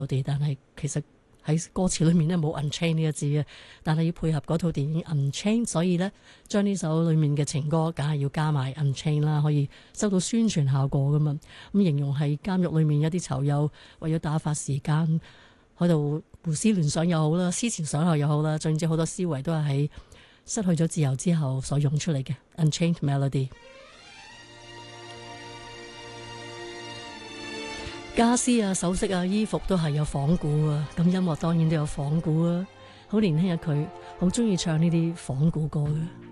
但係其實喺歌詞裏面咧冇 Unchained 呢個字嘅，但係要配合嗰套電影 Unchained， 所以咧將呢首裏面嘅情歌梗係要加埋 Unchained 啦，可以收到宣傳效果噶嘛。咁形容係監獄裏面一啲囚友為咗打發時間喺度胡思亂想又好啦，思前想後又好啦，總之好多思維都係喺失去咗自由之後所湧出嚟嘅 Unchained Melody。家私啊、首飾啊、衣服都係有仿古啊，咁音樂當然都有仿古啊。好年輕嘅佢，好中意唱呢啲仿古歌嘅。